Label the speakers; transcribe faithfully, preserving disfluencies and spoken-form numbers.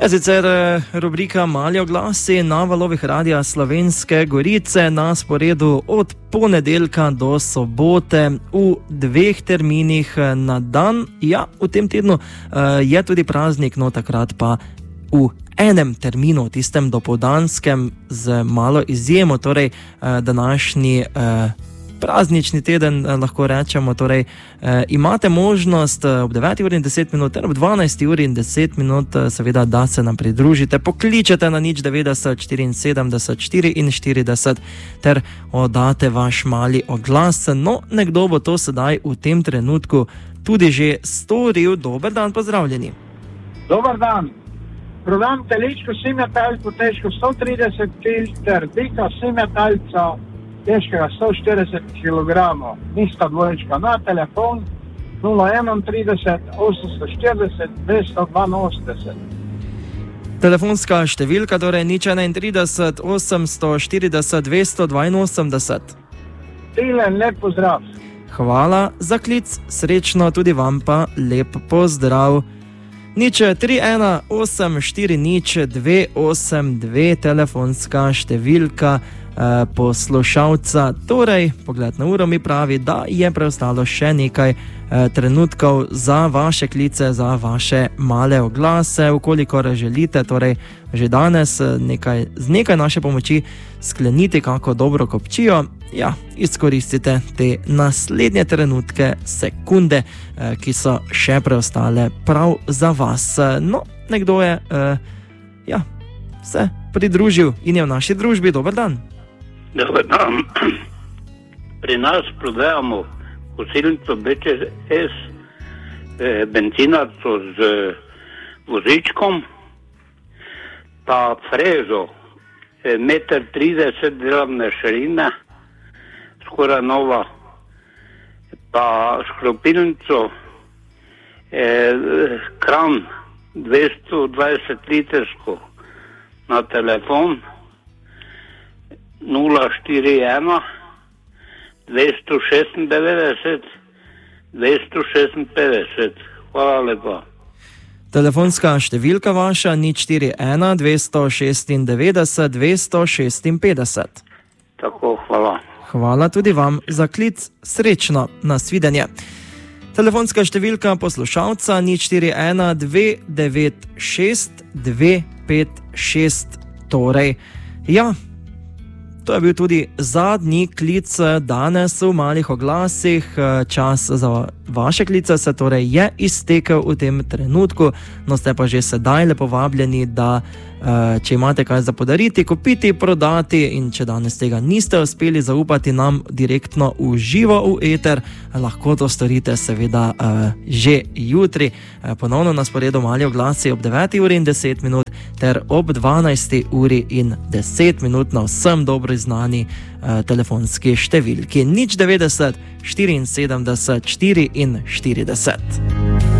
Speaker 1: Ja, sicer rubrika Mali oglasi na valovih Radia Slovenske Gorice na sporedu od ponedeljka do sobote v dveh terminih na dan. Ja, v tem tednu uh, je tudi praznik, no takrat pa v enem terminu, tistem dopoldanskem, z malo izjemo, torej uh, današnji uh, praznični teden, lahko rečemo. Torej, eh, imate možnost ob deveti uri in deset minut ter ob dvanajsti uri in deset minut, seveda, da se nam pridružite. Pokličete na nič devetdeset štiriinsedemdeset štiriinštirideset ter oddate vaš mali oglas. No, nekdo bo to sedaj v tem trenutku tudi že storil. Dober dan, pozdravljeni.
Speaker 2: Dober dan. Program telečko simetalko težko sto trideset kil ter bika simetalca težkega sto štirideset kilogramov. Nista dvoječka na telefon nula trideset ena osemsto štirideset dvesto dvainosemdeset.
Speaker 1: Telefonska številka torej nič trideset ena osemsto štirideset dvesto dvainosemdeset.
Speaker 2: Tilen, lep pozdrav.
Speaker 1: Hvala za klic, srečno tudi vam pa lep pozdrav. Nič tri ena osem štiri nič dve osem dve, telefonska številka eh, poslušalca. Torej, pogled na uro mi pravi, da je preostalo še nekaj eh, trenutkov za vaše klice, za vaše male oglase. Ukolikor želite, torej že danes nekaj, z nekaj naše pomoči skleniti kako dobro kopčijo, ja, izkoristite te naslednje trenutke, sekunde, eh, ki so še preostale prav za vas. No, nekdo je eh, ja, se pridružil in je v naši družbi. Dober dan.
Speaker 3: Dober dan. Pri nas prodajamo kosilnico B Č S, eh, bencinarco z vozičkom, pa frezo meter trideset delovne širine, skoraj nova, pa škropilnico eh, kran dvesto dvajset litrsko na telefon nula štiri ena dvesto šestindevetdeset dvesto šestinpetdeset. Hvala lepa.
Speaker 1: Telefonska številka vaša nič štiri ena dvesto šestindevetdeset dvesto šestinpetdeset.
Speaker 3: Tako, hvala.
Speaker 1: Hvala tudi vam za klic, srečno, nasvidenje. Telefonska številka poslušalca nič štiri ena dve devet šest dve pet šest. Torej, ja, to je bil tudi zadnji klic danes v malih oglasih. Čas za vaše klice se torej je iztekel v tem trenutku, no ste pa že sedaj lepo vabljeni, da če imate kaj za podariti, kupiti, prodati, in če danes tega niste uspeli zaupati nam direktno v živo v eter, lahko to storite seveda že jutri. Ponovno na sporedu mali oglasi ob deveti uri in deset minut ter ob dvanajsti uri in deset minut na vsem dobro znani uh, telefonski številki nič devetdeset štiriinsedemdeset štiriinštirideset.